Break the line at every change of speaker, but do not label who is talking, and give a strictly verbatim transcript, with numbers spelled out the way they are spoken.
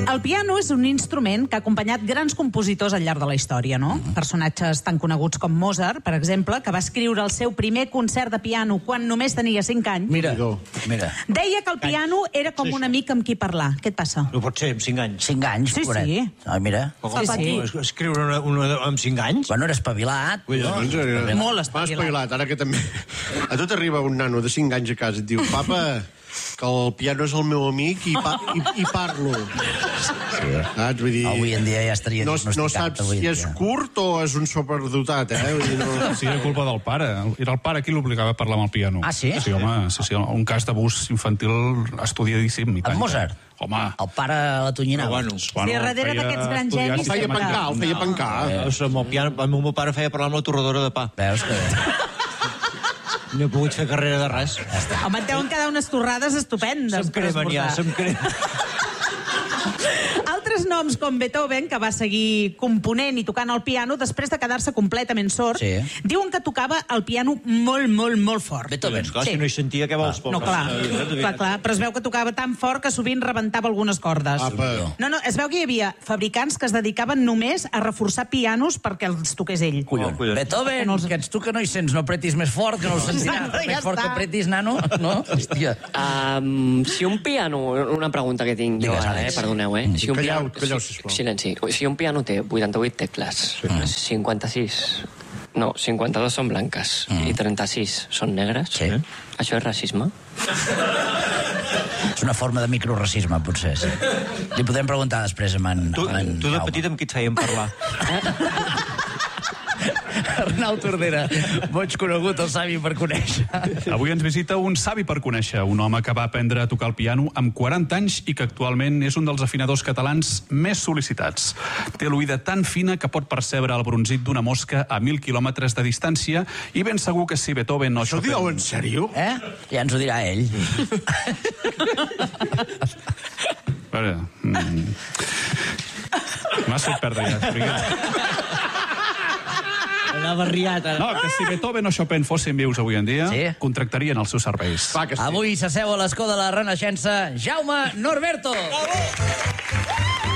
El piano és un instrument que ha acompanyat grans compositors al llarg de la història, no? Mm. Personatges tan coneguts com Mozart, per exemple, que va escriure el seu primer concert de piano quan només tenia cinc anys.
Mira, mira.
Deia que el piano era com un amic amb qui parlar. Què et passa?
No pot ser, amb cinc anys.
Cinc anys,
Sí,
pobret.
sí.
Ah, mira.
Sí, sí.
Escriure una, una, amb cinc anys?
Bueno, era espavilat.
Ui,
no?
doncs, era...
Molt
espavilat.
espavilat.
Ara que també... A tu t'arriba un nano de cinc anys a casa i et diu, papa, que el piano és el meu amic i, pa i, i parlo. Sí. Saps? Vull dir...
Avui en dia ja estaria
no,
diagnosticat.
no saps si és curt o és un superdotat, eh? Vull dir, no...
Sí, era culpa del pare. Era el pare qui l'obligava a parlar amb el piano.
Ah, sí?
Sí, home, sí, sí, un cas d'abús infantil estudiadíssim.
Amb Mozart?
Home.
El pare la tonyinava.
Bueno,
Sí, darrere d'aquests grans genis...
El feia pencar, el feia pencar.
no. El, meu piano, el meu pare feia parlar amb la torradora de pa.
Veus que...
No he pogut fer carrera de res.
Home, et deuen quedar unes torrades estupendes.
Se'm cremen ja, se'm cremen.
Altres noms com Beethoven, que va seguir component i tocant el piano després de quedar-se completament sord,
Sí.
diuen que tocava el piano molt, molt, molt fort.
Beethoven.
Clar, si no hi sentia, què vols?
No, clar, clar, clar, però es veu que tocava tan fort que sovint rebentava algunes cordes.
Apa.
No, no, es veu que hi havia fabricants que es dedicaven només a reforçar pianos perquè els toqués ell.
Collons.
Oh, collons.
Beethoven,
Que no els-
que ets tu que no hi sents, no apretis més fort, que no ho sentiràs.
Nano, ja
Més fort que
està.
apretis, nano, no? Hòstia.
Um, si un piano... Una pregunta que tinc jo
Digues,
ara, eh?
Àlex.
Perdoneu, eh? Si un
Calleu,
piano...
calleu,
si-
sisplau.
Silenci. Si un piano té vuitanta-vuit tecles, cinquanta-sis... No, cinquanta-dos són blanques i trenta-sis són negres.
Sí.
Això és racisme?
És una forma de microracisme, potser, sí. Li podem preguntar després a en,
Tu,
a en
tu de
Jaume.
petit amb qui et feien parlar?
Arnau Tordera, boig conegut, el savi per conèixer.
Avui ens visita un savi per conèixer, un home que va aprendre a tocar el piano amb quaranta anys i que actualment és un dels afinadors catalans més sol·licitats. Té l'oïda tan fina que pot percebre el bronzit d'una mosca a mil quilòmetres de distància i ben segur que si Beethoven o
Això ho
Chopin...
dieu en sèrio?
Eh? Ja ens ho dirà ell.
A veure... Mm... M'has fet perdre ja. Perquè...
Anava riat, ara.
No, que si Beethoven o Chopin fossin vius avui en dia,
Sí.
contractarien els seus serveis.
Clar que sí.
Avui s'asseu a l'escó de la Renaixença Jaume Norberto. Bravo!